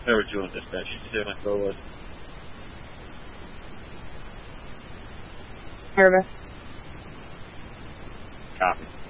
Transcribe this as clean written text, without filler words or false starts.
Never doing dispatch. You see my forward. Service. Copy.